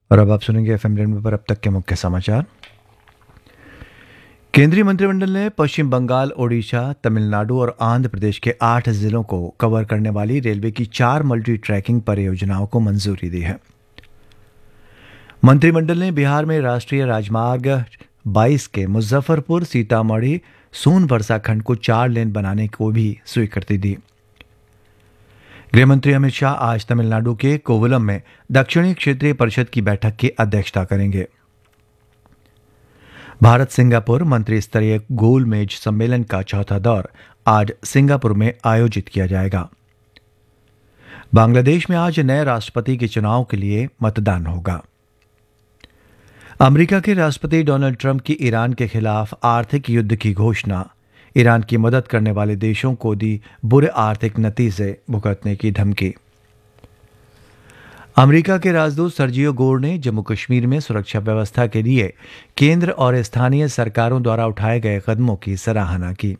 और अब आप सुनेंगे एफएम रेनबो पर अब तक के मुख्य समाचार। केंद्रीय मंत्रिमंडल ने पश्चिम बंगाल, ओडिशा, तमिलनाडु और आंध्र प्रदेश के 8 जिलों को कवर करने वाली रेलवे की 4 मल्टी ट्रैकिंग परियोजनाओं को मंजूरी दी है। मंत्रिमंडल ने बिहार में राष्ट्रीय राजमार्ग 22 के मुजफ्फरपुर सीतामढ़ी सोनभरसा खंड को 4 लेन बनाने को भी स्वीकृति दी। गृहमंत्री अमित शाह आज तमिलनाडु के कोवलम में दक्षिणी क्षेत्रीय परिषद की बैठक की अध्यक्षता करेंगे। भारत सिंगापुर मंत्री स्तरीय गोलमेज सम्मेलन का चौथा दौर आज सिंगापुर में आयोजित किया जाएगा। बांग्लादेश में आज नए राष्ट्रपति के चुनाव के लिए मतदान होगा। अमेरिका के राष्ट्रपति डोनाल्ड ट्रंप की ईरान के खिलाफ आर्थिक युद्ध की घोषणा, ईरान की मदद करने वाले देशों को दी बुरे आर्थिक नतीजे भुगतने की धमकी। अमेरिका के राजदूत सर्जियो गोर ने जम्मू कश्मीर में सुरक्षा व्यवस्था के लिए केंद्र और स्थानीय सरकारों द्वारा उठाए गए कदमों की सराहना की।